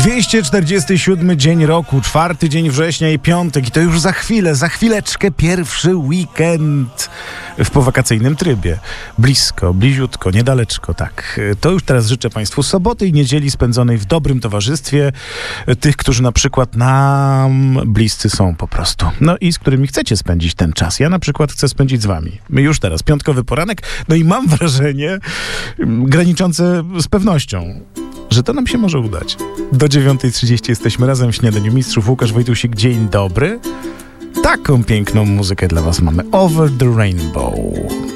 247 dzień roku, 4 dzień września i piątek i to już za chwileczkę pierwszy weekend w powakacyjnym trybie. Blisko, bliziutko, niedaleczko, tak. To już teraz życzę Państwu soboty i niedzieli spędzonej w dobrym towarzystwie tych, którzy na przykład nam bliscy są po prostu. No i z którymi chcecie spędzić ten czas. Ja na przykład chcę spędzić z Wami. Już teraz, piątkowy poranek, no i mam wrażenie graniczące z pewnością, że to nam się może udać. Do 9:30 jesteśmy razem w Śniadaniu Mistrzów. Łukasz Wojtusik, dzień dobry. Taką piękną muzykę dla Was mamy. Over the Rainbow.